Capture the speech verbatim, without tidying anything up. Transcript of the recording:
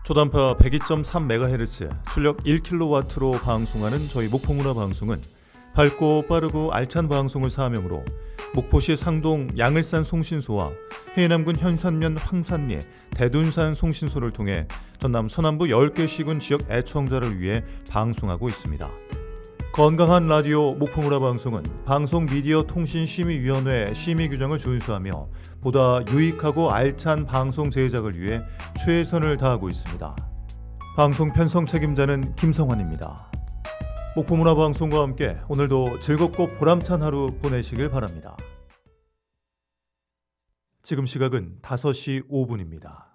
초단파 백이 점 삼 메가헤르츠, 출력 일 킬로와트로 방송하는 저희 목포문화방송은 밝고 빠르고 알찬 방송을 사명으로 목포시 상동 양을산 송신소와 해남군 현산면 황산리의 대둔산 송신소를 통해 전남 서남부 열 개 시군 지역 애청자를 위해 방송하고 있습니다. 건강한 라디오 목포문화방송은 방송미디어통신심의위원회 심의규정을 준수하며 보다 유익하고 알찬 방송 제작을 위해 최선을 다하고 있습니다. 방송 편성 책임자는 김성환입니다. 목포문화방송과 함께 오늘도 즐겁고 보람찬 하루 보내시길 바랍니다. 지금 시각은 다섯 시 오 분입니다.